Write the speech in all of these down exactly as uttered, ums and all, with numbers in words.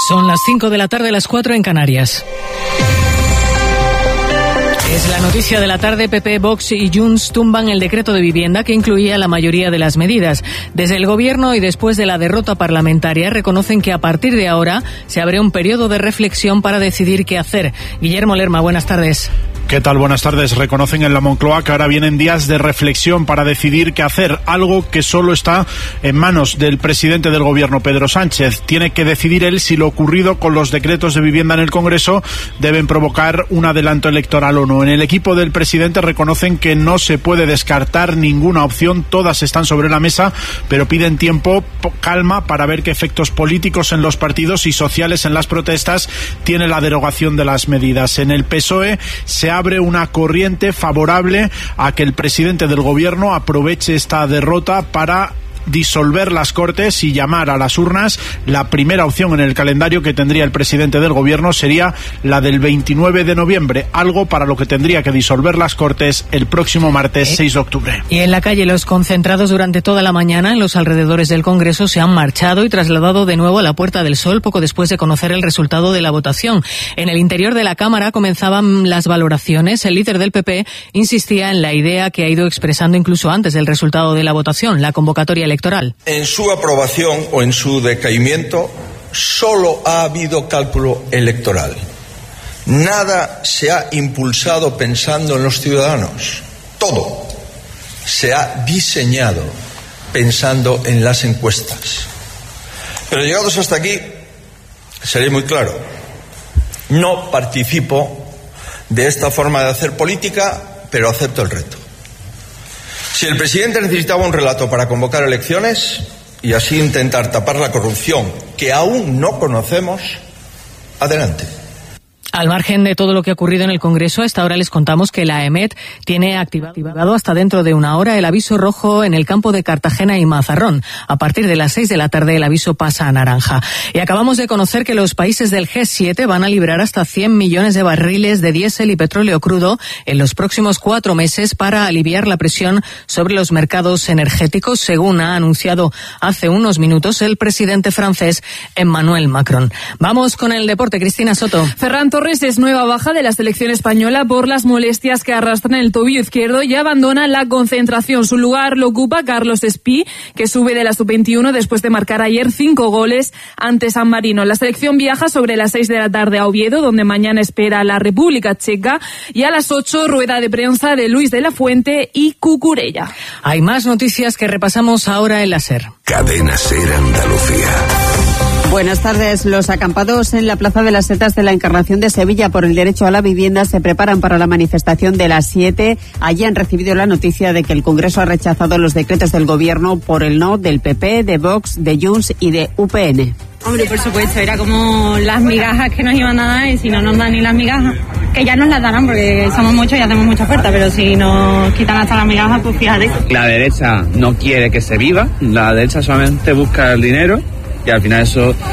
Son las cinco de la tarde, las cuatro en Canarias. Es la noticia de la tarde. P P, Vox y Junts tumban el decreto de vivienda que incluía la mayoría de las medidas. Desde el Gobierno y después de la derrota parlamentaria reconocen que a partir de ahora se abre un periodo de reflexión para decidir qué hacer. Guillermo Lerma, buenas tardes. ¿Qué tal? Buenas tardes. Reconocen en la Moncloa que ahora vienen días de reflexión para decidir qué hacer, algo que solo está en manos del presidente del Gobierno, Pedro Sánchez. Tiene que decidir él si lo ocurrido con los decretos de vivienda en el Congreso deben provocar un adelanto electoral o no. En el equipo del presidente reconocen que no se puede descartar ninguna opción, todas están sobre la mesa, pero piden tiempo, calma, para ver qué efectos políticos en los partidos y sociales en las protestas tiene la derogación de las medidas. En el P S O E se abre una corriente favorable a que el presidente del Gobierno aproveche esta derrota para disolver las Cortes y llamar a las urnas. La primera opción en el calendario que tendría el presidente del Gobierno sería la del veintinueve de noviembre, algo para lo que tendría que disolver las Cortes el próximo martes seis de octubre. Y en la calle, los concentrados durante toda la mañana en los alrededores del Congreso se han marchado y trasladado de nuevo a la Puerta del Sol poco después de conocer el resultado de la votación. En el interior de la Cámara comenzaban las valoraciones. El líder del P P insistía en la idea que ha ido expresando incluso antes del resultado de la votación, la convocatoria electoral. En su aprobación o en su decaimiento solo ha habido cálculo electoral. Nada se ha impulsado pensando en los ciudadanos. Todo se ha diseñado pensando en las encuestas. Pero llegados hasta aquí, seré muy claro. No participo de esta forma de hacer política, pero acepto el reto. Si el presidente necesitaba un relato para convocar elecciones y así intentar tapar la corrupción que aún no conocemos, adelante. Al margen de todo lo que ha ocurrido en el Congreso, a esta hora les contamos que la EMET tiene activado hasta dentro de una hora el aviso rojo en el campo de Cartagena y Mazarrón. A partir de las seis de la tarde el aviso pasa a naranja. Y acabamos de conocer que los países del G siete van a liberar hasta cien millones de barriles de diésel y petróleo crudo en los próximos cuatro meses para aliviar la presión sobre los mercados energéticos, según ha anunciado hace unos minutos el presidente francés Emmanuel Macron. Vamos con el deporte. Cristina Soto. Ferran Torres es nueva baja de la selección española por las molestias que arrastra en el tobillo izquierdo y abandona la concentración. Su lugar lo ocupa Carlos Espí, que sube de la sub veintiuno después de marcar ayer cinco goles ante San Marino. La selección viaja sobre las seis de la tarde a Oviedo, donde mañana espera la República Checa, y a las ocho rueda de prensa de Luis de la Fuente y Cucurella. Hay más noticias que repasamos ahora en la SER. Cadena SER Andalucía. Buenas tardes. Los acampados en la Plaza de las Setas de la Encarnación de Sevilla por el derecho a la vivienda se preparan para la manifestación de las siete. Allí han recibido la noticia de que el Congreso ha rechazado los decretos del Gobierno por el no del P P, de Vox, de Junts y de U P N. Hombre, por supuesto, era como las migajas que nos iban a dar y si no nos dan ni las migajas, que ya nos las darán porque somos muchos y hacemos mucha oferta, pero si nos quitan hasta las migajas, pues fíjate. La derecha no quiere que se viva, la derecha solamente busca el dinero. Y al final eso es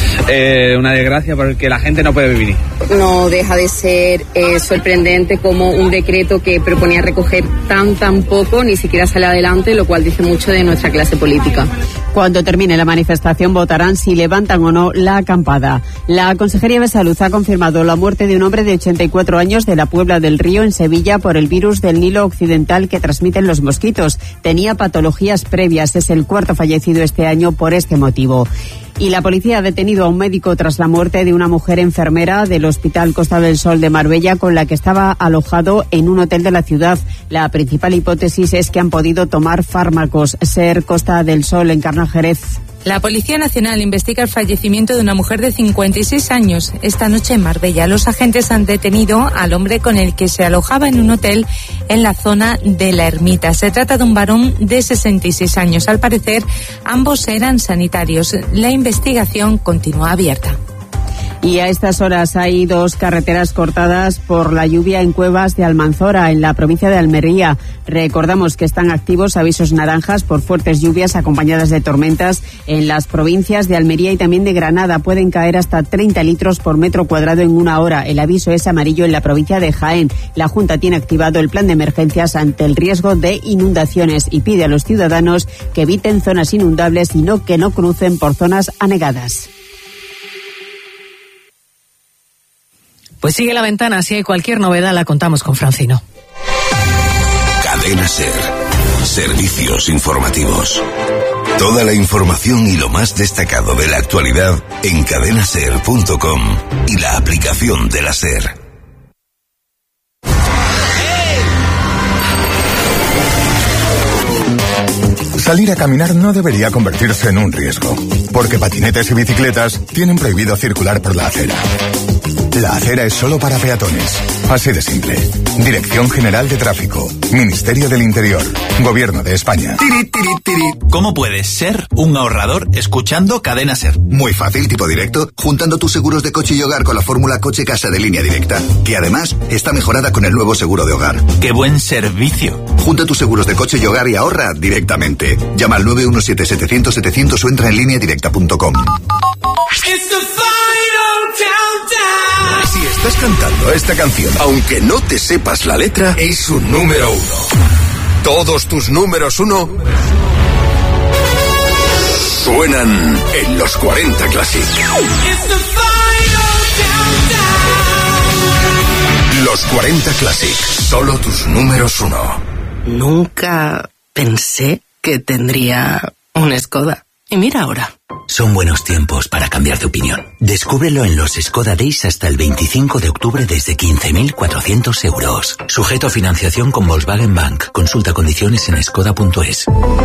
eh, una desgracia porque la gente no puede vivir. No deja de ser eh, sorprendente como un decreto que proponía recoger tan tan poco ni siquiera sale adelante, lo cual dice mucho de nuestra clase política. Cuando termine la manifestación votarán si levantan o no la acampada. La Consejería de Salud ha confirmado la muerte de un hombre de ochenta y cuatro años de la Puebla del Río, en Sevilla, por el virus del Nilo Occidental que transmiten los mosquitos. Tenía patologías previas, es el cuarto fallecido este año por este motivo. Y la policía ha detenido a un médico tras la muerte de una mujer enfermera del Hospital Costa del Sol de Marbella, con la que estaba alojado en un hotel de la ciudad. La principal hipótesis es que han podido tomar fármacos. SER Costa del Sol, Encarna Jerez. La Policía Nacional investiga el fallecimiento de una mujer de cincuenta y seis años. Esta noche en Marbella, los agentes han detenido al hombre con el que se alojaba en un hotel en la zona de La Ermita. Se trata de un varón de sesenta y seis años. Al parecer, ambos eran sanitarios. La investigación continúa abierta. Y a estas horas hay dos carreteras cortadas por la lluvia en Cuevas de Almanzora, en la provincia de Almería. Recordamos que están activos avisos naranjas por fuertes lluvias acompañadas de tormentas en las provincias de Almería y también de Granada. Pueden caer hasta treinta litros por metro cuadrado en una hora. El aviso es amarillo en la provincia de Jaén. La Junta tiene activado el plan de emergencias ante el riesgo de inundaciones y pide a los ciudadanos que eviten zonas inundables y no que no crucen por zonas anegadas. Pues sigue La Ventana, si hay cualquier novedad la contamos con Francino. Cadena SER. Servicios informativos. Toda la información y lo más destacado de la actualidad en cadena ser punto com y la aplicación de la SER. Salir a caminar no debería convertirse en un riesgo, porque patinetes y bicicletas tienen prohibido circular por la acera. La acera es solo para peatones. Así de simple. Dirección General de Tráfico. Ministerio del Interior. Gobierno de España. Tiri, tiri, tiri. ¿Cómo puedes ser un ahorrador escuchando Cadena SER? Muy fácil, tipo directo, juntando tus seguros de coche y hogar con la fórmula Coche Casa de Línea Directa, que además está mejorada con el nuevo seguro de hogar. ¡Qué buen servicio! Junta tus seguros de coche y hogar y ahorra directamente. Llama al nueve uno siete, setecientos, setecientos o entra en línea directa punto com. Si estás cantando esta canción, aunque no te sepas la letra, es su número uno. Todos tus números uno suenan en los cuarenta Classic. Los cuarenta Classic, solo tus números uno. Nunca pensé que tendría un Skoda. Y mira ahora. Son buenos tiempos para cambiar de opinión. Descúbrelo en los Skoda Days hasta el veinticinco de octubre desde quince mil cuatrocientos euros. Sujeto a financiación con Volkswagen Bank. Consulta condiciones en skoda punto es.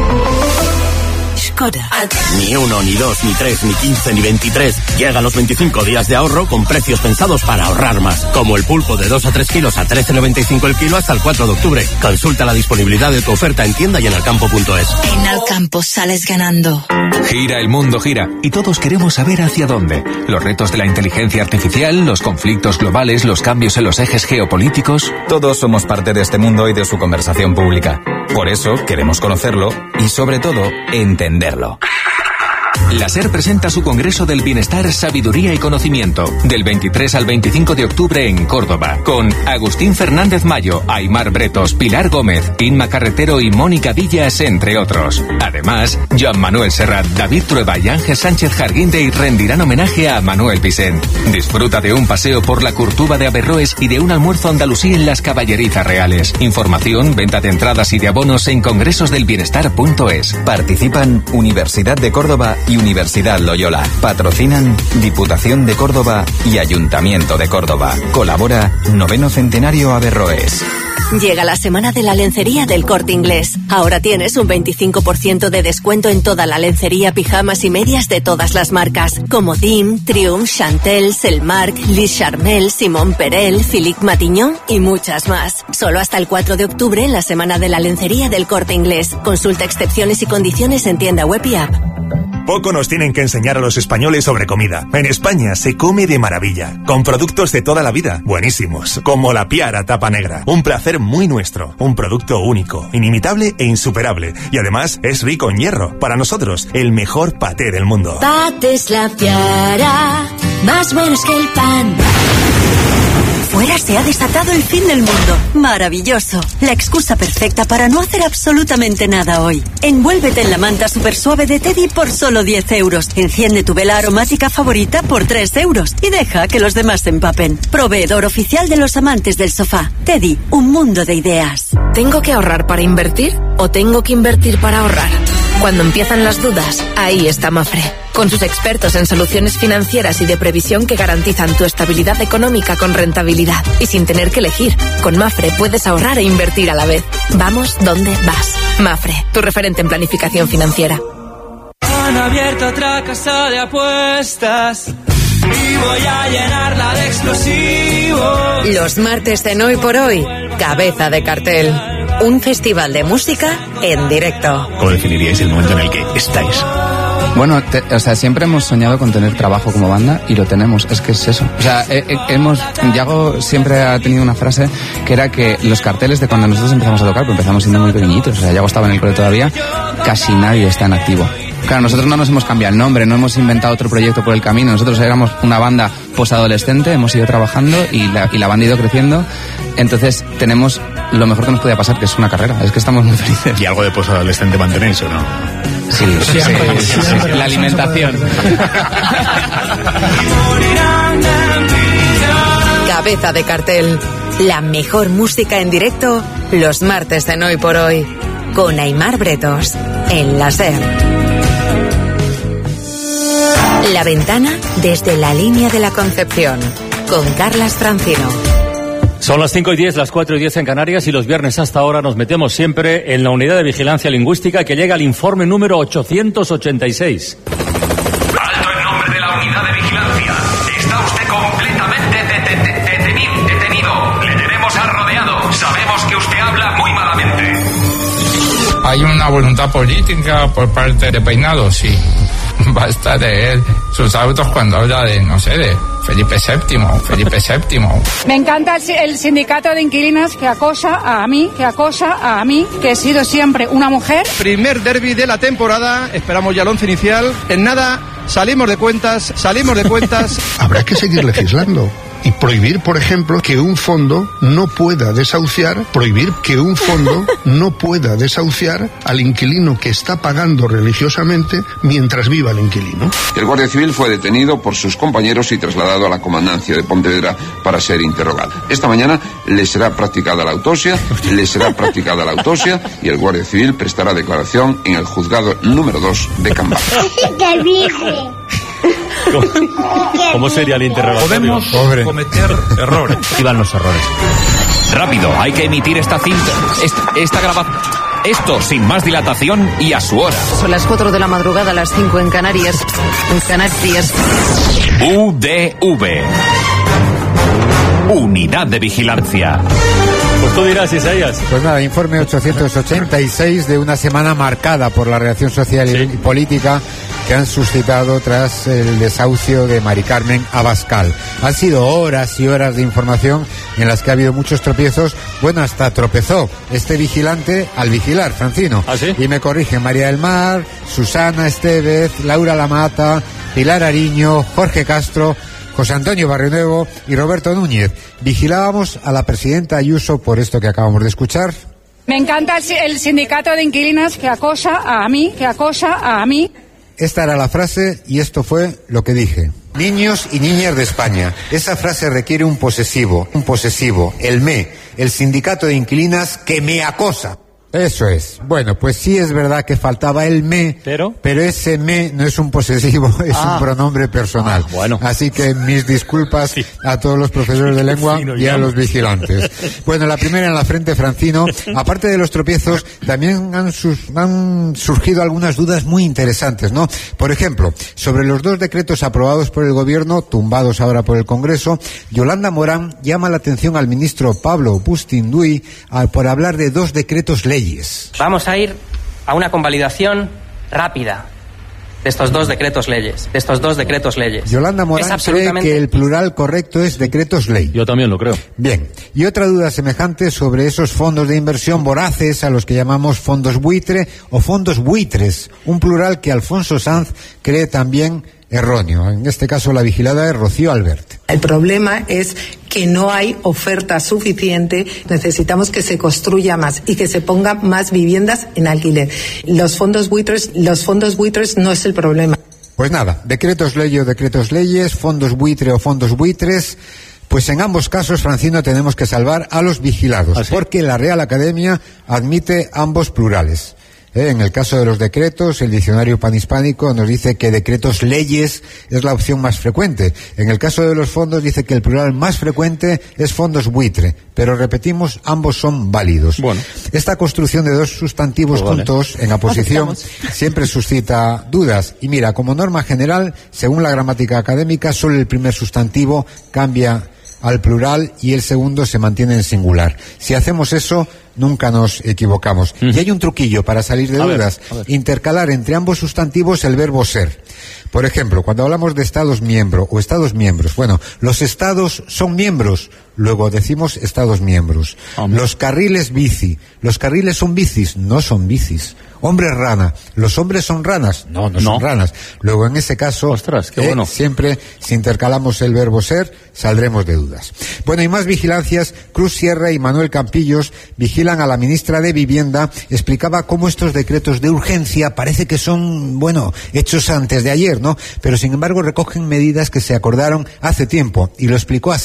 Skoda. Ni uno, ni dos, ni tres, ni quince, ni veintitrés. Llegan los veinticinco días de ahorro con precios pensados para ahorrar más. Como el pulpo de dos a tres kilos a trece noventa y cinco el kilo hasta el cuatro de octubre. Consulta la disponibilidad de tu oferta en tienda y en alcampo punto es. En Alcampo sales ganando. Gira, el mundo gira. Y todos queremos saber hacia dónde. Los retos de la inteligencia artificial, los conflictos globales, los cambios en los ejes geopolíticos. Todos somos parte de este mundo y de su conversación pública. Por eso queremos conocerlo y, sobre todo, entenderlo. La SER presenta su Congreso del Bienestar, Sabiduría y Conocimiento del veintitrés al veinticinco de octubre en Córdoba, con Agustín Fernández Mayo, Aymar Bretos, Pilar Gómez, Inma Carretero y Mónica Villas, entre otros. Además, Joan Manuel Serrat, David Trueba y Ángel Sánchez Jarguinde rendirán homenaje a Manuel Vicent. Disfruta de un paseo por la Curtuba de Averroes y de un almuerzo andalusí en las Caballerizas Reales. Información, venta de entradas y de abonos en congresos del bienestar punto es. Participan Universidad de Córdoba y Universidad Loyola. Patrocinan Diputación de Córdoba y Ayuntamiento de Córdoba. Colabora Noveno Centenario Averroes. Llega la semana de la lencería del Corte Inglés. Ahora tienes un veinticinco por ciento de descuento en toda la lencería, pijamas y medias de todas las marcas, como Dim, Triumph, Chantel, Selmark, Lis Charmel, Simón Perel, Philippe Matignon y muchas más. Solo hasta el cuatro de octubre en la semana de la lencería del Corte Inglés. Consulta excepciones y condiciones en tienda web y app. Poco nos tienen que enseñar a los españoles sobre comida. En España se come de maravilla, con productos de toda la vida, buenísimos, como la Piara Tapa Negra. Un placer muy nuestro, un producto único, inimitable e insuperable. Y además es rico en hierro. Para nosotros, el mejor paté del mundo. Patés La Piara, más buenos que el pan. Fuera se ha desatado el fin del mundo. Maravilloso. La excusa perfecta para no hacer absolutamente nada hoy. Envuélvete en la manta super suave de Teddy por solo diez euros. Enciende tu vela aromática favorita por tres euros. Y deja que los demás se empapen. Proveedor oficial de los amantes del sofá. Teddy, un mundo de ideas. ¿Tengo que ahorrar para invertir o tengo que invertir para ahorrar? Cuando empiezan las dudas, ahí está Mafre. Con sus expertos en soluciones financieras y de previsión que garantizan tu estabilidad económica con rentabilidad. Y sin tener que elegir, con Mafre puedes ahorrar e invertir a la vez. Vamos donde vas. Mafre, tu referente en planificación financiera. Han abierto otra casa de apuestas y voy a llenarla de explosivos. Los martes en Hoy por Hoy, Cabeza de Cartel. Un festival de música en directo. ¿Cómo definiríais el momento en el que estáis? Bueno, te, o sea, siempre hemos soñado con tener trabajo como banda y lo tenemos, es que es eso. O sea, eh, eh, hemos, Yago siempre ha tenido una frase que era que los carteles de cuando nosotros empezamos a tocar, pues empezamos siendo muy pequeñitos, o sea, Yago estaba en el cole todavía, casi nadie está en activo. Claro, nosotros no nos hemos cambiado el nombre, no hemos inventado otro proyecto por el camino, nosotros éramos una banda posadolescente, hemos ido trabajando y la, y la banda ha ido creciendo, entonces tenemos lo mejor que nos podía pasar, que es una carrera, es que estamos muy felices. ¿Y algo de posadolescente mantenéis o no? Sí, sí, sí, sí, sí, sí. La alimentación. cabeza de cartel. La mejor música en directo los martes en Hoy por Hoy. Con Aimar Bretos, en la SER. La ventana desde la línea de la Concepción. Con Carlas Francino. Son las cinco y diez, las cuatro y diez en Canarias, y los viernes hasta ahora nos metemos siempre en la unidad de vigilancia lingüística, que llega al informe número ochocientos ochenta y seis. Alto en nombre de la unidad de vigilancia. Está usted completamente de- de- de- detenido, detenido. Le tenemos al rodeado. Sabemos que usted habla muy malamente. ¿Hay una voluntad política por parte de Peinado? Sí. Basta de él. Sus autos cuando habla de, no sé, de Felipe séptimo, Felipe séptimo. Me encanta el, el sindicato de inquilinas que acosa a mí, que acosa a mí, que he sido siempre una mujer. Primer derbi de la temporada, esperamos ya el once inicial. En nada, salimos de cuentas, salimos de cuentas. Habrá que seguir legislando y prohibir, por ejemplo, que un fondo no pueda desahuciar, prohibir que un fondo no pueda desahuciar al inquilino que está pagando religiosamente mientras viva el inquilino. El guardia civil fue detenido por sus compañeros y trasladado a la comandancia de Pontevedra para ser interrogado. Esta mañana le será practicada la autopsia, le será practicada la autopsia y el guardia civil prestará declaración en el juzgado número dos de Cambac. ¿Qué dice? ¿Cómo sería el interrogatorio? Podemos Pobre. cometer errores. Aquí van los errores. Rápido, hay que emitir esta cinta, esta, esta grabación. Esto sin más dilatación y a su hora. Son las cuatro de la madrugada, las cinco en Canarias. En Canarias. U D V. Unidad de Vigilancia. Pues tú dirás, Isaías. Pues nada, informe ochocientos ochenta y seis de una semana marcada por la reacción social y política que han suscitado tras el desahucio de Mari Carmen Abascal. Han sido horas y horas de información en las que ha habido muchos tropiezos. Bueno, hasta tropezó este vigilante al vigilar, Francino. ¿Ah, sí? Y me corrigen María del Mar, Susana Estevez, Laura Lamata, Pilar Ariño, Jorge Castro, José Antonio Barrionuevo y Roberto Núñez. Vigilábamos a la presidenta Ayuso por esto que acabamos de escuchar. Me encanta el, el sindicato de inquilinas que acosa a mí, que acosa a mí. Esta era la frase y esto fue lo que dije. Niños y niñas de España. Esa frase requiere un posesivo, un posesivo, el me, el sindicato de inquilinas que me acosa. Eso es. Bueno, pues sí es verdad que faltaba el me, pero, pero ese me no es un posesivo, es ah. un pronombre personal. Ah, bueno. Así que mis disculpas sí. a todos los profesores de lengua sí, no, y a los vigilantes. Bueno, la primera en la frente, Francino. Aparte de los tropiezos, también han, sus, han surgido algunas dudas muy interesantes, ¿no? Por ejemplo, sobre los dos decretos aprobados por el gobierno, tumbados ahora por el Congreso, Yolanda Morán llama la atención al ministro Pablo Bustinduy al, por hablar de dos decretos ley. Vamos a ir a una convalidación rápida de estos dos decretos leyes, de estos dos decretos leyes. Yolanda Morán absolutamente... cree que el plural correcto es decretos ley. Yo también lo creo. Bien. Y otra duda semejante sobre esos fondos de inversión voraces a los que llamamos fondos buitre o fondos buitres, un plural que Alfonso Sanz cree también erróneo. En este caso la vigilada es Rocío Albert. El problema es que no hay oferta suficiente, necesitamos que se construya más y que se pongan más viviendas en alquiler. Los fondos buitres, los fondos buitres no es el problema. Pues nada, decretos ley o decretos leyes, fondos buitre o fondos buitres. Pues en ambos casos, Francino, tenemos que salvar a los vigilados, ¿ah, sí? Porque la Real Academia admite ambos plurales. Eh, en el caso de los decretos, el diccionario panhispánico nos dice que decretos leyes es la opción más frecuente. En el caso de los fondos dice que el plural más frecuente es fondos buitre, pero repetimos, ambos son válidos. Bueno. Esta construcción de dos sustantivos pues vale. juntos en aposición siempre suscita dudas. Y mira, como norma general, según la gramática académica, solo el primer sustantivo cambia al plural y el segundo se mantiene en singular. Si hacemos eso, nunca nos equivocamos. Uh-huh. Y hay un truquillo para salir de a dudas. Ver, ver. Intercalar entre ambos sustantivos el verbo ser. Por ejemplo, cuando hablamos de estados miembro o estados miembros, bueno, los estados son miembros, luego decimos estados miembros. Um. Los carriles bici, los carriles son bicis, no son bicis. Hombre rana, los hombres son ranas, no, no, no. son ranas. Luego en ese caso, Ostras, qué eh, bueno. siempre si intercalamos el verbo ser, saldremos de dudas. Bueno, y más vigilancias, Cruz Sierra y Manuel Campillos vigilan a la ministra de Vivienda, explicaba cómo estos decretos de urgencia parece que son, bueno, hechos antes de ayer, ¿no? Pero sin embargo recogen medidas que se acordaron hace tiempo y lo explicó así.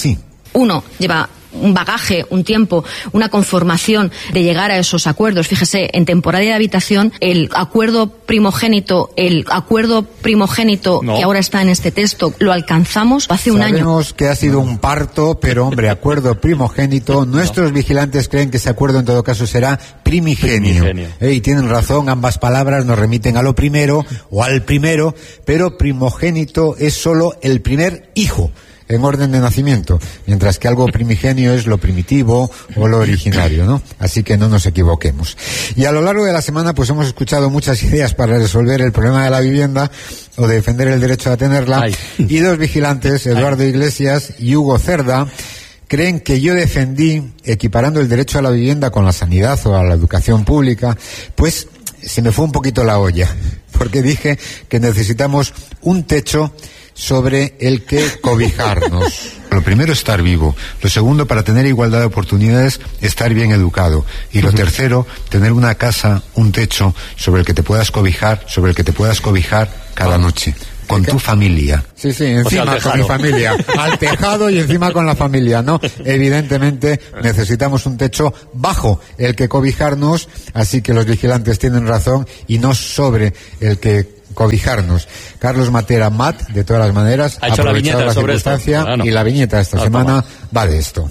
uno lleva un bagaje, un tiempo, una conformación de llegar a esos acuerdos. Fíjese, en temporada de habitación, el acuerdo primogénito, el acuerdo primogénito no. que ahora está en este texto, lo alcanzamos hace un año. Sabemos que ha sido un parto, pero hombre, acuerdo primogénito. Nuestros vigilantes creen que ese acuerdo en todo caso será primigenio. primigenio. Eh, y tienen razón, ambas palabras nos remiten a lo primero o al primero, pero primogénito es solo el primer hijo en orden de nacimiento, mientras que algo primigenio es lo primitivo o lo originario, ¿no? Así que no nos equivoquemos. Y a lo largo de la semana pues hemos escuchado muchas ideas para resolver el problema de la vivienda o de defender el derecho a tenerla. Ay. Y dos vigilantes, Eduardo Ay. Iglesias y Hugo Cerda, creen que yo defendí, equiparando el derecho a la vivienda con la sanidad o a la educación pública, pues se me fue un poquito la olla, porque dije que necesitamos un techo sobre el que cobijarnos. Lo primero, estar vivo. Lo segundo, para tener igualdad de oportunidades, estar bien educado. Y lo tercero, tener una casa, un techo sobre el que te puedas cobijar, sobre el que te puedas cobijar cada noche. Con tu familia. Sí, sí, encima o sea, con mi familia. Al tejado y encima con la familia, ¿no? Evidentemente necesitamos un techo bajo el que cobijarnos, así que los vigilantes tienen razón, y no sobre el que cobijarnos. Carlos Matera Mat, de todas las maneras, ha aprovechado la, la circunstancia esto. Ah, no. Y la viñeta esta ah, semana toma. va de esto.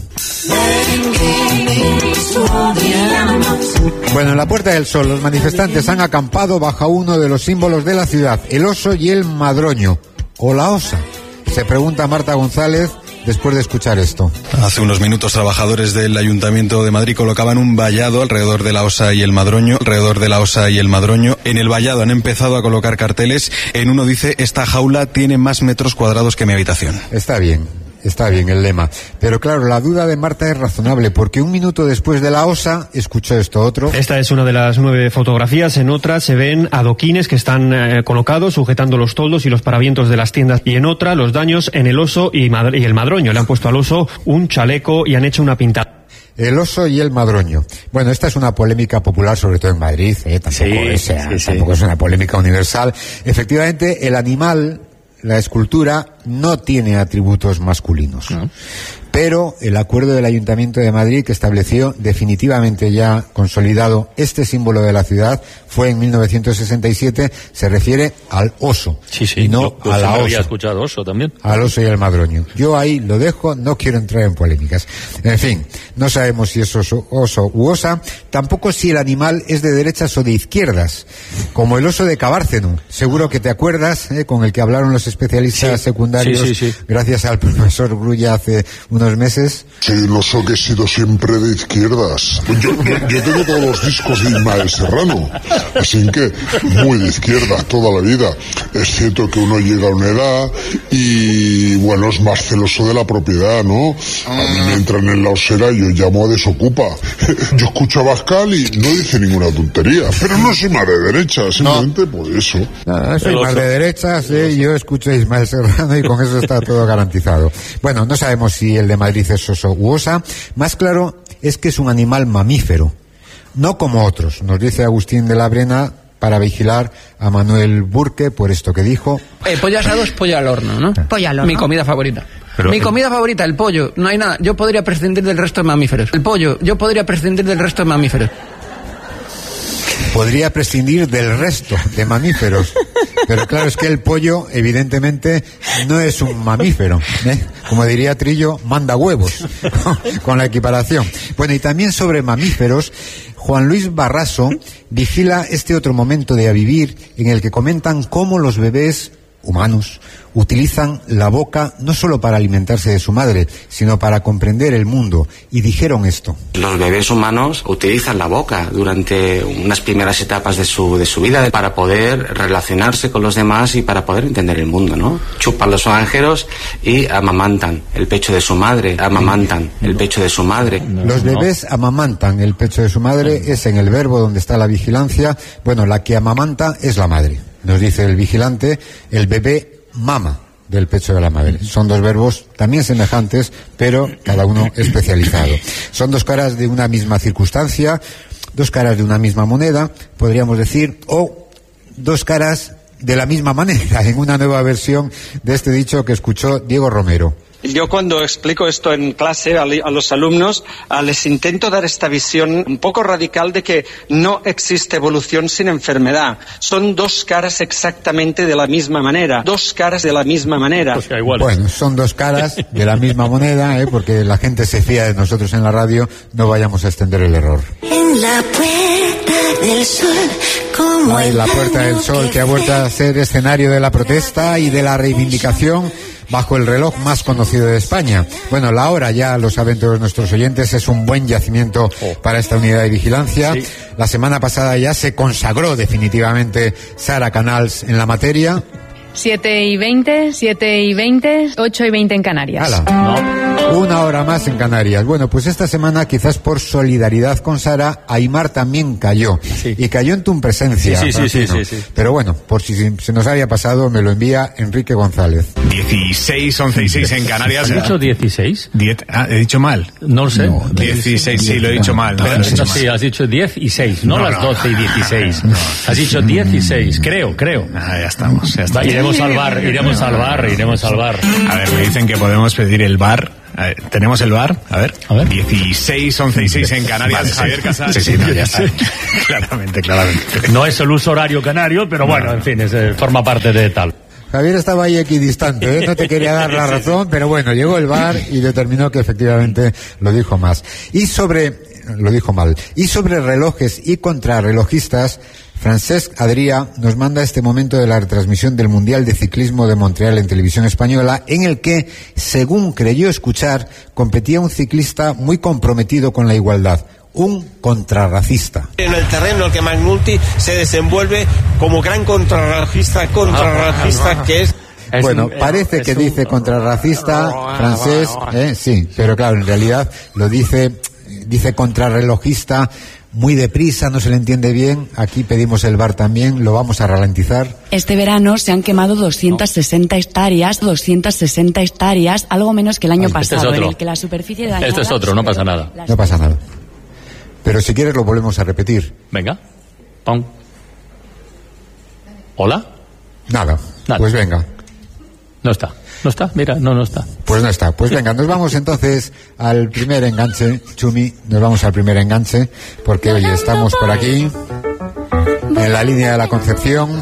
Bueno, en la Puerta del Sol los manifestantes han acampado bajo uno de los símbolos de la ciudad, el oso y el madroño, o la osa. Se pregunta Marta González después de escuchar esto. Hace unos minutos, trabajadores del Ayuntamiento de Madrid colocaban un vallado alrededor de la osa y el madroño, alrededor de la osa y el madroño. En el vallado han empezado a colocar carteles. En uno dice: esta jaula tiene más metros cuadrados que mi habitación. Está bien. Está bien el lema. Pero claro, la duda de Marta es razonable, porque un minuto después de la osa, escuchó esto otro. Esta es una de las nueve fotografías. En otra se ven adoquines que están eh, colocados, sujetando los toldos y los paravientos de las tiendas. Y en otra, los daños en el oso y, y el madroño. Le han puesto al oso un chaleco y han hecho una pintada. El oso y el madroño. Bueno, esta es una polémica popular, sobre todo en Madrid. Eh, tampoco sí, es, sí, tampoco sí. es una polémica universal. Efectivamente, el animal, la escultura, no tiene atributos masculinos. No. Pero el acuerdo del Ayuntamiento de Madrid, que estableció definitivamente ya consolidado este símbolo de la ciudad, fue en mil novecientos sesenta y siete, se refiere al oso. Sí, sí, y no yo, yo a la osa. Había escuchado oso también. Al oso y al madroño. Yo ahí lo dejo, no quiero entrar en polémicas. En fin, no sabemos si es oso, oso u osa, tampoco si el animal es de derechas o de izquierdas, como el oso de Cabárceno. Seguro que te acuerdas, eh, con el que hablaron los especialistas sí, secundarios, sí, sí, sí. gracias al profesor Grulla hace unos meses. Sí, el oso que he sido siempre de izquierdas. Yo, yo, yo tengo todos los discos de Ismael Serrano, así que muy de izquierda toda la vida. Es cierto que uno llega a una edad y, bueno, es más celoso de la propiedad, ¿no? A mí me entran en la osera y yo llamo a desocupa. Yo escucho a Bascal y no dice ninguna tontería, pero no soy más de derecha, simplemente no. por eso. No, soy más de derechas, eh, yo escucho a Ismael Serrano y con eso está todo garantizado. Bueno, no sabemos si el de Madrid es oso u osa. Más claro es que es un animal mamífero, no como otros, nos dice Agustín de la Brena, para vigilar a Manuel Burke por esto que dijo. Eh, pollo asado es pollo al horno, ¿no? Pollo al horno. Mi comida favorita. Pero, Mi comida favorita, el pollo. No hay nada. Yo podría prescindir del resto de mamíferos. El pollo. Yo podría prescindir del resto de mamíferos. Podría prescindir del resto de mamíferos. Pero claro, es que el pollo, evidentemente, no es un mamífero, ¿eh? Como diría Trillo, manda huevos, con la equiparación. Bueno, y también sobre mamíferos, Juan Luis Barraso vigila este otro momento de A Vivir, en el que comentan cómo los bebés humanos utilizan la boca no solo para alimentarse de su madre, sino para comprender el mundo. Y dijeron esto. Los bebés humanos utilizan la boca durante unas primeras etapas de su, de su vida para poder relacionarse con los demás y para poder entender el mundo, ¿no? Chupan los oranjeros y amamantan el pecho de su madre, amamantan el pecho de su madre. Los bebés amamantan el pecho de su madre, es en el verbo donde está la vigilancia. Bueno, la que amamanta es la madre. Nos dice el vigilante, el bebé mama del pecho de la madre. Son dos verbos también semejantes, pero cada uno especializado. Son dos caras de una misma circunstancia, dos caras de una misma moneda, podríamos decir, o dos caras de la misma manera, en una nueva versión de este dicho que escuchó Diego Romero. Yo cuando explico esto en clase a, a los alumnos, a, les intento dar esta visión un poco radical de que no existe evolución sin enfermedad. Son dos caras exactamente de la misma manera. Dos caras de la misma manera. Pues que iguales. Bueno, son dos caras de la misma moneda, ¿eh? Porque la gente se fía de nosotros en la radio, no vayamos a extender el error. En la puerta del sol, como Ay, la Puerta del Sol, que ha vuelto a ser escenario de la protesta y de la reivindicación bajo el reloj más conocido de España. Bueno, la hora, ya lo saben todos nuestros oyentes, es un buen yacimiento oh. para esta unidad de vigilancia. Sí. La semana pasada ya se consagró definitivamente Sara Canals en la materia. siete y veinte, siete y veinte, ocho y veinte en Canarias. ¡Hala! No. Una hora más en Canarias. Bueno, pues esta semana, quizás por solidaridad con Sara, Aimar también cayó. Sí. Y cayó en tu presencia. Sí, sí, sí, sí, sí, sí. Pero bueno, por si se nos había pasado, me lo envía Enrique González. dieciséis, once y seis en Canarias. ¿Has dicho dieciséis? diez, ah, ¿he dicho mal? No lo sé. No, dieciséis, sí, lo he dicho mal. Pero, no, no, sí, has dicho diez y seis, no, no las doce no, y dieciséis. No, no. Has dicho dieciséis, creo, creo. Ah, ya estamos, ya estamos. Iremos al bar, iremos al bar, iremos al bar. A ver, me dicen que podemos pedir el bar. A ver, ¿tenemos el bar? A ver. A ver. dieciséis, once y seis en Canarias. Vale, Javier Casal. Sí, sí, no, ya está. claramente, claramente. No es el uso horario canario, pero bueno, en fin, es, eh, forma parte de tal. Javier estaba ahí equidistante, ¿eh? No te quería dar la razón, pero bueno, llegó el bar y determinó que efectivamente lo dijo más. Y sobre, lo dijo mal, y sobre relojes y contrarrelojistas, Francesc Adrià nos manda este momento de la retransmisión del Mundial de Ciclismo de Montreal en televisión española, en el que, según creyó escuchar, competía un ciclista muy comprometido con la igualdad, un contrarracista. En el terreno el que McNulty se desenvuelve como gran contrarracista, contrarracista que es. Bueno, parece que dice contrarracista francés, ¿eh? Sí, pero claro, en realidad lo dice, dice contrarrelojista. Muy deprisa, no se le entiende bien. Aquí pedimos el bar también, lo vamos a ralentizar. Este verano se han quemado doscientas sesenta hectáreas, doscientas sesenta hectáreas, algo menos que el año Ay, pasado, este en el que la superficie dañada... Este es otro, no pasa nada. No pasa nada. Pero si quieres lo volvemos a repetir. Venga. Pum. ¿Hola? Nada. Nada. Pues venga. No está. No está, mira, no, no está. Pues no está. Pues venga, nos vamos entonces al primer enganche, Chumi, nos vamos al primer enganche, porque oye, estamos por aquí, en la línea de la Concepción,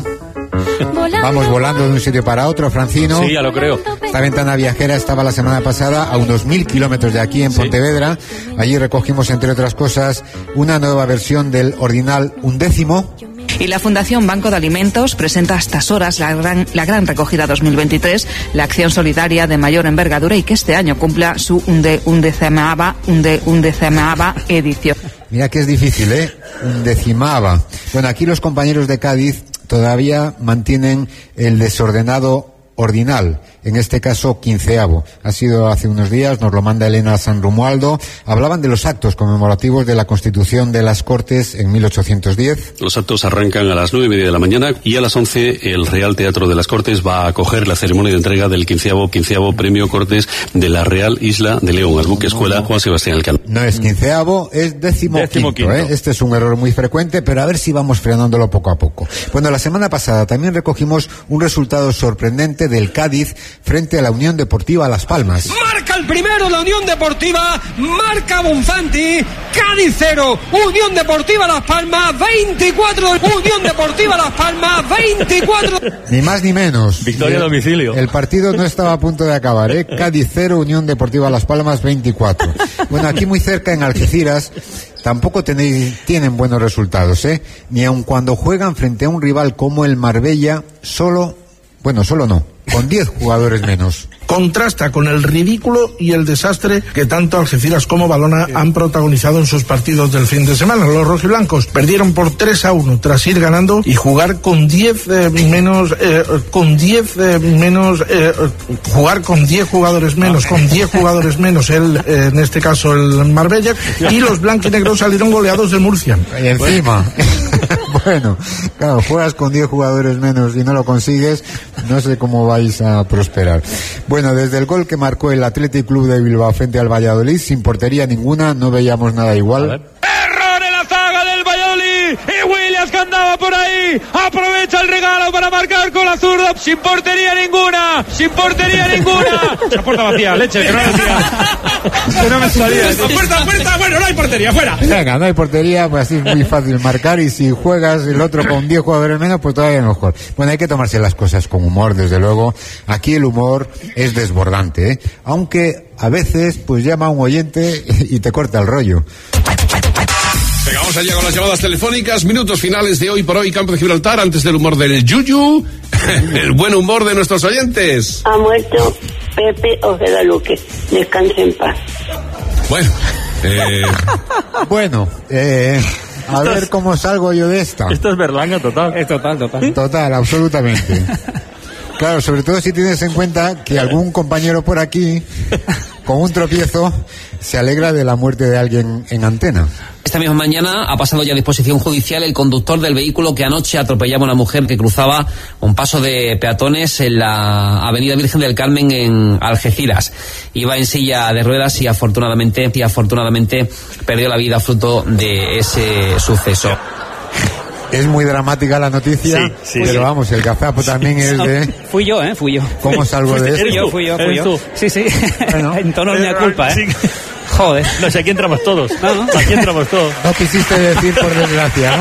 vamos volando de un sitio para otro, Francino. Sí, ya lo creo. Esta ventana viajera estaba la semana pasada a unos mil kilómetros de aquí, en sí. Pontevedra. Allí recogimos, entre otras cosas, una nueva versión del ordinal undécimo. Y la Fundación Banco de Alimentos presenta a estas horas la gran, la gran recogida dos mil veintitrés, la acción solidaria de mayor envergadura y que este año cumpla su unde, undecimava, unde, undecimava edición. Mira que es difícil, ¿eh? Undecimava. Bueno, aquí los compañeros de Cádiz todavía mantienen el desordenado ordinal, en este caso quinceavo. Ha sido hace unos días, nos lo manda Elena San Romualdo. Hablaban de los actos conmemorativos de la Constitución de las Cortes en mil ochocientos diez. Los actos arrancan a las nueve y media de la mañana y a las once el Real Teatro de las Cortes va a acoger la ceremonia de entrega del quinceavo, quinceavo Premio Cortes de la Real Isla de León al buque escuela Juan Sebastián Elcano. No es quinceavo, es décimo, décimo quinto, quinto. ¿eh? Este es un error muy frecuente, pero a ver si vamos frenándolo poco a poco. Bueno, la semana pasada también recogimos un resultado sorprendente del Cádiz frente a la Unión Deportiva Las Palmas. Marca el primero la Unión Deportiva, marca Bonfanti, Cádiz cero, Unión Deportiva Las Palmas veinticuatro, Unión Deportiva Las Palmas veinticuatro. Ni más ni menos. Victoria a domicilio. El partido no estaba a punto de acabar, ¿eh? Cádiz cero, Unión Deportiva Las Palmas veinticuatro. Bueno, aquí muy cerca en Algeciras tampoco tenéis, tienen buenos resultados, ¿eh? Ni aun cuando juegan frente a un rival como el Marbella, solo, bueno, solo no, con diez jugadores menos. Contrasta con el ridículo y el desastre que tanto Algeciras como Valona han protagonizado en sus partidos del fin de semana. Los rojiblancos perdieron por tres a uno tras ir ganando y jugar con diez eh, menos, eh, con diez eh, menos, eh, jugar con diez jugadores menos, con diez jugadores menos, el, eh, en este caso el Marbella, y los blanquinegros salieron goleados de Murcia. Y encima... Bueno, claro, juegas con diez jugadores menos y no lo consigues, no sé cómo vais a prosperar. Bueno, desde el gol que marcó el Athletic Club de Bilbao frente al Valladolid, sin portería ninguna, no veíamos nada igual. Error en la zaga del Valladolid y Williams andaba por ahí, aprovecha el regalo para marcar con la zurda, sin portería ninguna, sin portería ninguna. La puerta vacía, leche, que no me salía. Que no me salía. Puerta, puerta, bueno, no hay portería, fuera. Venga, no hay portería, pues así es muy fácil marcar, y si juegas el otro con diez jugadores menos, pues todavía mejor. Bueno, hay que tomarse las cosas con humor, desde luego. Aquí el humor es desbordante, ¿eh? Aunque a veces pues llama a un oyente y te corta el rollo. Venga, vamos allá con las llamadas telefónicas, minutos finales de Hoy por Hoy, Campo de Gibraltar, antes del humor del Yuyu, el buen humor de nuestros oyentes. Ha muerto Pepe Ojeda Luque, descanse en paz. Bueno, eh... bueno, eh... a ver es, cómo salgo yo de esta. Esto es Berlanga total. Es total, total. Total, absolutamente. Claro, sobre todo si tienes en cuenta que algún compañero por aquí, con un tropiezo, se alegra de la muerte de alguien en antena. Esta misma mañana ha pasado ya a disposición judicial el conductor del vehículo que anoche atropellaba a una mujer que cruzaba un paso de peatones en la avenida Virgen del Carmen en Algeciras. Iba en silla de ruedas y afortunadamente, y afortunadamente perdió la vida fruto de ese suceso. Es muy dramática la noticia, sí, sí, pero sí. Vamos, el gazapo también es de... Fui yo, ¿eh? Fui yo. ¿Cómo salgo de esto? Fui yo, fui yo, fui yo. Sí, sí. Bueno, en tono de mea culpa, ¿eh? Sí. Joder. No sé, aquí entramos todos. No, no. Aquí entramos todos. No quisiste decir por desgracia, ¿no?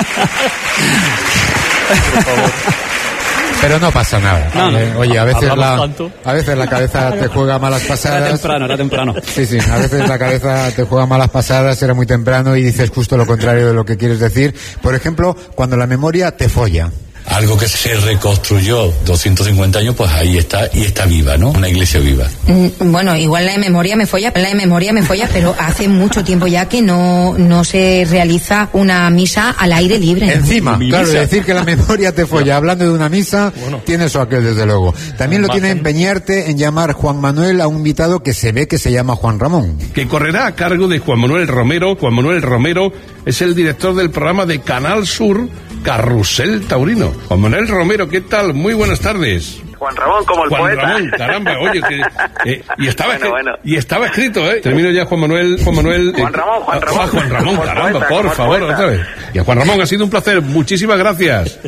Por favor. Pero no pasa nada. No, no. Eh, oye, a veces la, a veces la cabeza te juega malas pasadas. Era temprano, era temprano. Sí, sí, a veces la cabeza te juega malas pasadas, era muy temprano y dices justo lo contrario de lo que quieres decir. Por ejemplo, cuando la memoria te folla. Algo que se reconstruyó doscientos cincuenta años, pues ahí está, y está viva, ¿no? Una iglesia viva. Mm, bueno, igual la de memoria me folla, la de memoria me folla, pero hace mucho tiempo ya que no, no se realiza una misa al aire libre. Encima, ¿no? Claro, decir que la memoria te folla, hablando de una misa, bueno, tiene eso aquel, desde luego. También lo tiene empeñarte en llamar Juan Manuel a un invitado que se ve que se llama Juan Ramón. Que correrá a cargo de Juan Manuel Romero. Juan Manuel Romero es el director del programa de Canal Sur, Carrusel Taurino. Juan Manuel Romero, ¿qué tal? Muy buenas tardes. Juan Ramón, como el Juan poeta. Juan Ramón, caramba, oye, que, eh, y, estaba bueno, escri- bueno. y estaba escrito, ¿eh? Termino ya, Juan Manuel, Juan Manuel... Juan Ramón, Juan Ramón. Ah, Juan Ramón, como caramba, poeta, por favor, poeta. otra vez. Y a Juan Ramón, ha sido un placer, muchísimas gracias.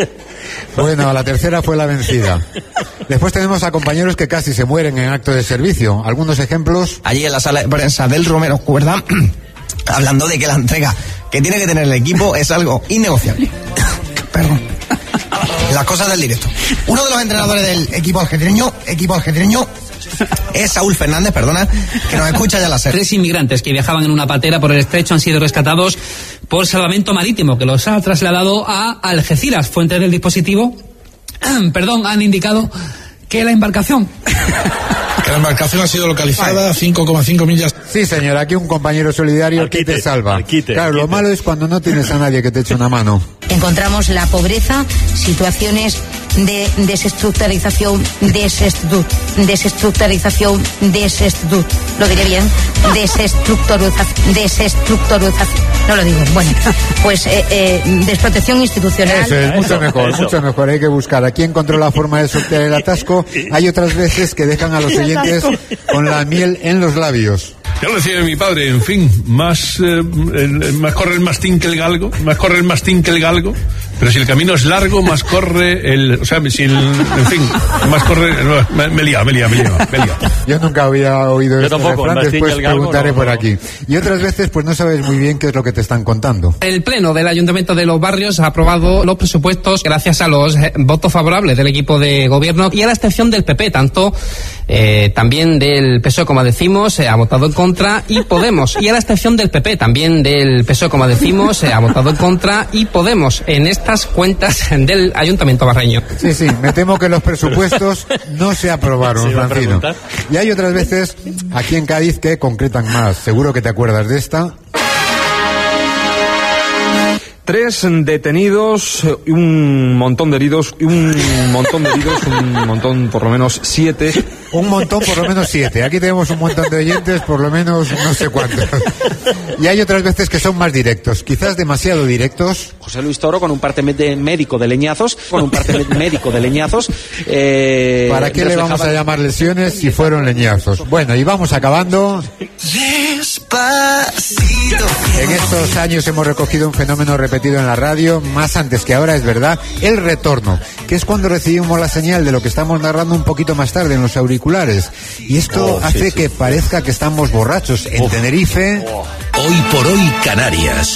Bueno, la tercera fue la vencida. Después tenemos a compañeros que casi se mueren en acto de servicio. Algunos ejemplos. Allí en la sala de prensa del Romero Cuerda, hablando de que la entrega que tiene que tener el equipo es algo innegociable. Perdón. Las cosas del directo. Uno de los entrenadores del equipo algecireño, equipo algecireño, es Saúl Fernández, perdona, que nos escucha ya la serie. Tres inmigrantes que viajaban en una patera por el estrecho han sido rescatados por Salvamento Marítimo, que los ha trasladado a Algeciras. Fuentes del dispositivo, perdón, han indicado que la embarcación... Que la embarcación ha sido localizada a cinco coma cinco millas. Sí, señor, aquí un compañero solidario que te salva. Quite, claro, quite. Lo malo es cuando no tienes a nadie que te eche una mano. Encontramos la pobreza, situaciones de desestructuralización, desestru, desestructuralización, desestru, lo diré bien, desestructuralización, desestructuralización, no lo digo, bueno, pues eh, eh, desprotección institucional. Eso es mucho mejor, eso. mucho mejor, hay que buscar. Aquí encontró la forma de sortear el atasco. Hay otras veces que dejan a los oyentes con la miel en los labios. Ya lo decía mi padre, en fin, más, eh, el, más corre el mastín que el galgo, más corre el mastín que el galgo, pero si el camino es largo, más corre el, o sea, si el, en fin, más corre, no, me, me lía, me lía, me lía, me lía. Yo nunca había oído Yo este tampoco, refrán, después galgo, preguntaré no, por no. aquí. Y otras veces, pues no sabes muy bien qué es lo que te están contando. El Pleno del Ayuntamiento de Los Barrios ha aprobado los presupuestos gracias a los eh, votos favorables del equipo de gobierno y a la excepción del P P, tanto eh, también del P S O E, como decimos, eh, ha votado en contra, y Podemos. Y a la excepción del P P, también del P S O E, como decimos, eh, ha votado en contra, y Podemos en estas cuentas del Ayuntamiento barreño. Sí, sí, me temo que los presupuestos no se aprobaron, ¿Se iba a Francino. preguntar? Y hay otras veces aquí en Cádiz que concretan más. Seguro que te acuerdas de esta. Tres detenidos, un montón de heridos, un montón de heridos, un montón por lo menos siete. Un montón por lo menos siete. Aquí tenemos un montón de oyentes, por lo menos no sé cuántos. Y hay otras veces que son más directos, quizás demasiado directos. José Luis Toro con un parte de médico de leñazos, con un parte médico de leñazos. Eh, ¿Para qué le vamos a llamar lesiones si fueron leñazos? Bueno, y vamos acabando. Después despacito. En estos años hemos recogido un fenómeno repetido en la radio, más antes que ahora, es verdad, el retorno, que es cuando recibimos la señal de lo que estamos narrando un poquito más tarde en los auriculares. Y esto oh, hace sí, sí. que parezca que estamos borrachos. En Uf. Tenerife... Hoy por hoy, Canarias.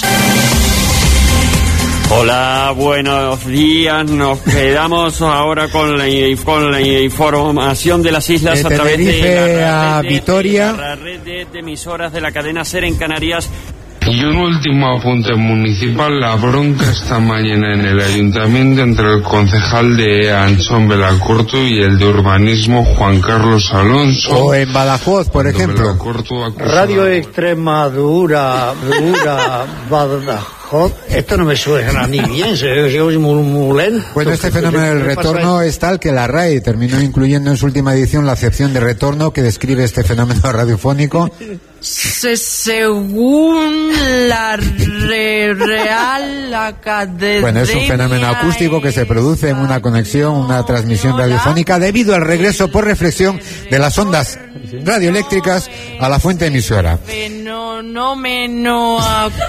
Hola, buenos días. Nos quedamos ahora con la, con la información de las islas de a través de la a red, Vitoria. de, la red de, de emisoras de la cadena SER en Canarias. Y un último apunte municipal, la bronca esta mañana en el ayuntamiento entre el concejal de Anchón Belacorto y el de urbanismo Juan Carlos Alonso. O en Badajoz, por ejemplo. Radio Extremadura, dura, Badajoz. Esto no me suena ni bien, se oye muy, muy lento. Bueno, este fenómeno del retorno es tal que la R A E terminó incluyendo en su última edición la acepción de retorno que describe este fenómeno radiofónico. Se, según la re, Real Academia... Bueno, es un fenómeno acústico que se produce en una conexión, una transmisión radiofónica debido al regreso por reflexión de las ondas radioeléctricas a la fuente emisora. Fenómeno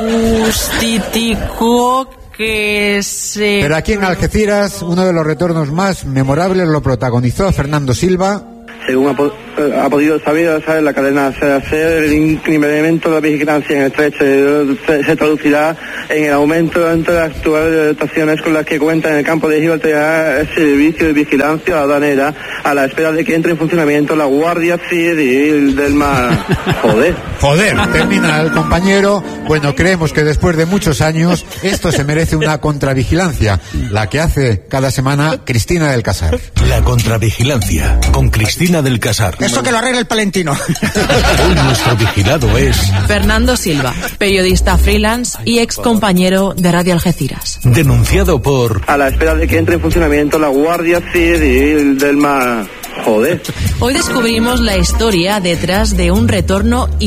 acústico que se... Pero aquí en Algeciras, uno de los retornos más memorables lo protagonizó Fernando Silva. Según ha, po ha podido saber, saber la cadena SER, el incremento de la vigilancia en el estrecho se, se traducirá en el aumento de las actuales dotaciones con las que cuenta en el campo de Gibraltar el servicio de vigilancia aduanera a la espera de que entre en funcionamiento la Guardia Civil del Mar. Joder. Joder, termina el compañero. Bueno, creemos que después de muchos años esto se merece una contravigilancia, la que hace cada semana Cristina del Casar. La contravigilancia con Cristina del Casar. Eso que lo arregle el Palentino. Hoy nuestro vigilado es Fernando Silva, periodista freelance y ex compañero de Radio Algeciras. Denunciado por... A la espera de que entre en funcionamiento la Guardia Civil del Mar. Joder. Hoy descubrimos la historia detrás de un retorno